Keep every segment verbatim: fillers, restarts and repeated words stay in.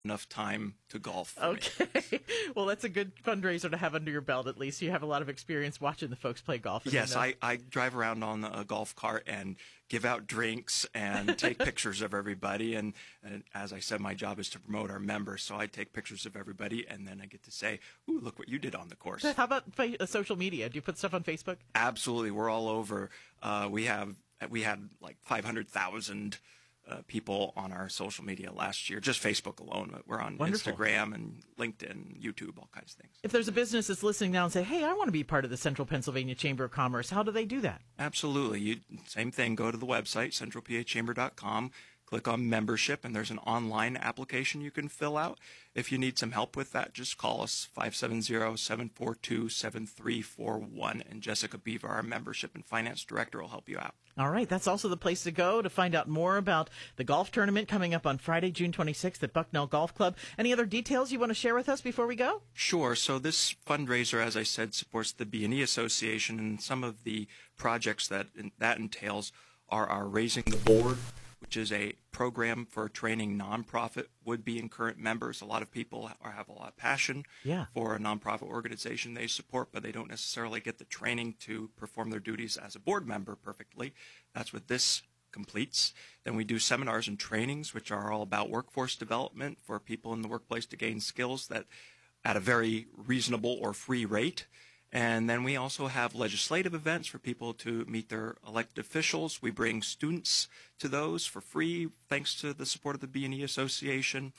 enough time to golf. Okay. Well, that's a good fundraiser to have under your belt, at least. You have a lot of experience watching the folks play golf. Yes, I, I drive around on a golf cart and give out drinks and take pictures of everybody. And, and as I said, my job is to promote our members. So I take pictures of everybody, and then I get to say, ooh, look what you did on the course. How about fa- uh, social media? Do you put stuff on Facebook? Absolutely. We're all over. Uh, we have we had like five hundred thousand Uh, people on our social media last year, just Facebook alone. We're on Wonderful. Instagram and LinkedIn, YouTube, all kinds of things. If there's a business that's listening now and say, hey, I want to be part of the Central Pennsylvania Chamber of Commerce, how do they do that? Absolutely. You, same thing. Go to the website, central p a chamber dot com. Click on membership, and there's an online application you can fill out. If you need some help with that, just call us, five seven zero, seven four two, seven three four one, and Jessica Beaver, our membership and finance director, will help you out. All right. That's also the place to go to find out more about the golf tournament coming up on Friday, June twenty-sixth at Bucknell Golf Club. Any other details you want to share with us before we go? Sure. So this fundraiser, as I said, supports the B and E Association, and some of the projects that that entails are our Raising the Board, which is a program for training nonprofit would-be and current members. A lot of people have a lot of passion yeah. for a nonprofit organization they support, but they don't necessarily get the training to perform their duties as a board member perfectly. That's what this completes. Then we do seminars and trainings, which are all about workforce development for people in the workplace to gain skills that at a very reasonable or free rate. And then we also have legislative events for people to meet their elected officials. We bring students to those for free, thanks to the support of the B and E Association,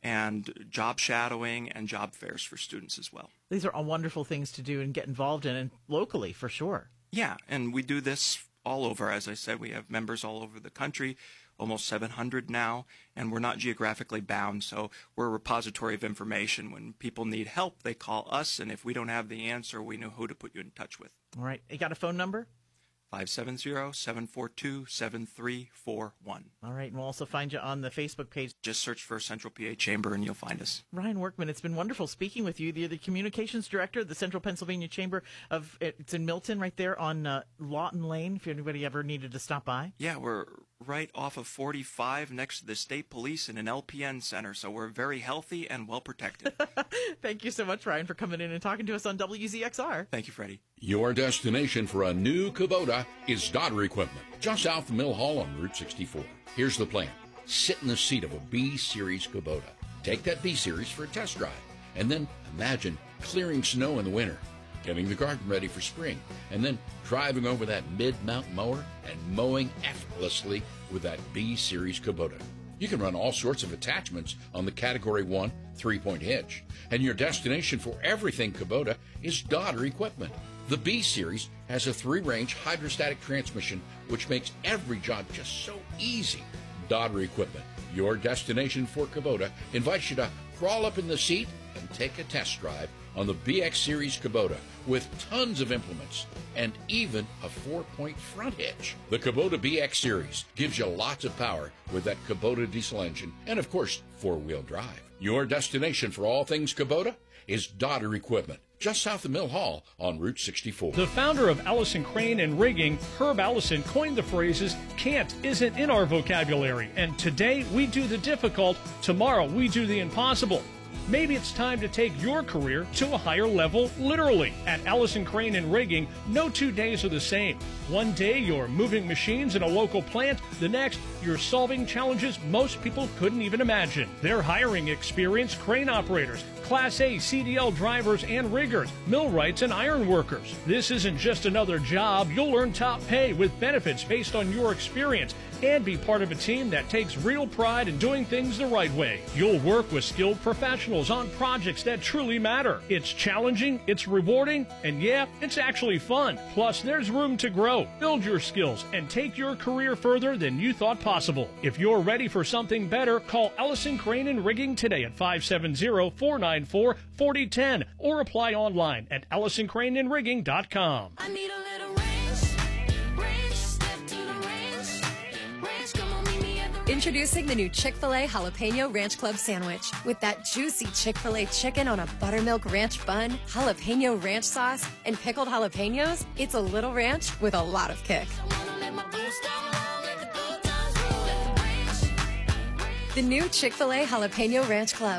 and job shadowing and job fairs for students as well. These are all wonderful things to do and get involved in, and locally, for sure. Yeah, and we do this all over. As I said, we have members all over the country, almost seven hundred now, and we're not geographically bound, so we're a repository of information. When people need help, they call us, and if we don't have the answer, we know who to put you in touch with. All right. You got a phone number? five seven zero, seven four two, seven three four one. All right, and we'll also find you on the Facebook page. Just search for Central P A Chamber and you'll find us. Ryan Workman, it's been wonderful speaking with you. You're the Communications Director of the Central Pennsylvania Chamber of, it's in Milton right there on uh, Lawton Lane, if anybody ever needed to stop by. Yeah, we're right off of forty-five next to the State Police in an L P N center, so we're very healthy and well protected. Thank you so much, Ryan, for coming in and talking to us on W Z X R. Thank you, Freddie. Your destination for a new Kubota is Dodder Equipment, just south of Mill Hall on Route sixty-four. Here's the plan. Sit in the seat of a B-Series Kubota. Take that B-Series for a test drive, and then imagine clearing snow in the winter, getting the garden ready for spring, and then driving over that mid-mount mower and mowing effortlessly with that B-Series Kubota. You can run all sorts of attachments on the Category one three-point hitch, and your destination for everything Kubota is Dodder Equipment. The B-Series has a three-range hydrostatic transmission, which makes every job just so easy. Dodder Equipment, your destination for Kubota, invites you to crawl up in the seat and take a test drive on the B X Series Kubota with tons of implements and even a four-point front hitch. The Kubota B X Series gives you lots of power with that Kubota diesel engine and, of course, four-wheel drive. Your destination for all things Kubota is Dodder Equipment, just south of Mill Hall on Route sixty-four. The founder of Allison Crane and Rigging, Herb Allison, coined the phrases, can't isn't in our vocabulary, and today we do the difficult, tomorrow we do the impossible. Maybe it's time to take your career to a higher level, literally. At Allison Crane and Rigging, no two days are the same. One day you're moving machines in a local plant, the next you're solving challenges most people couldn't even imagine. They're hiring experienced crane operators, Class A C D L drivers and riggers, millwrights and iron workers. This isn't just another job. You'll earn top pay with benefits based on your experience and be part of a team that takes real pride in doing things the right way. You'll work with skilled professionals on projects that truly matter. It's challenging, it's rewarding, and yeah, it's actually fun. Plus, there's room to grow, build your skills, and take your career further than you thought possible. If you're ready for something better, call Allison Crane and Rigging today at five seven zero, four nine four, four zero one zero or apply online at allison crane and rigging dot com. I need a little range, range, step to the range, range, come on, meet me at the range. Introducing the new Chick-fil-A Jalapeno Ranch Club Sandwich. With that juicy Chick-fil-A chicken on a buttermilk ranch bun, jalapeno ranch sauce, and pickled jalapenos, it's a little ranch with a lot of kick. I wanna let my boots down low, let the good times roll, let the range. The The new Chick-fil-A Jalapeno Ranch Club.